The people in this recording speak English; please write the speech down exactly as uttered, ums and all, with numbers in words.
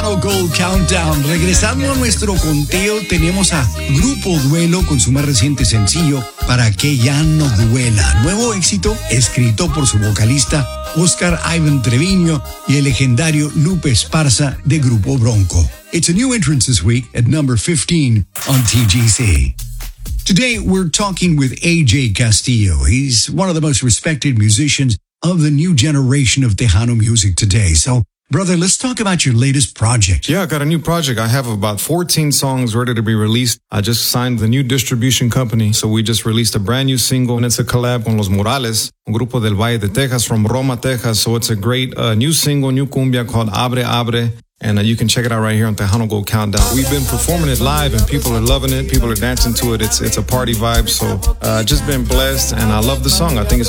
Tejano Gold Countdown. Regresando a nuestro conteo, tenemos a Grupo Duelo con su más reciente sencillo, Para que ya no duela. Nuevo éxito escrito por su vocalista Oscar Iván Treviño y el legendario Lupe Esparza de Grupo Bronco. It's a new entrance this week at number fifteen on T G C. Today, we're talking with A J Castillo. He's one of the most respected musicians of the new generation of Tejano music today. So, brother, let's talk about your latest project. Yeah, I got a new project. I have about fourteen songs ready to be released. I just signed the new distribution company, so we just released a brand new single, and it's a collab con Los Morales, un grupo del Valle de Texas from Roma, Texas. So it's a great uh, new single, new cumbia called Abre Abre. And uh, you can check it out right here on Tejano Gold Countdown. We've been performing it live, and people are loving it. People are dancing to it. It's it's a party vibe. So uh, just been blessed, and I love the song. I think it's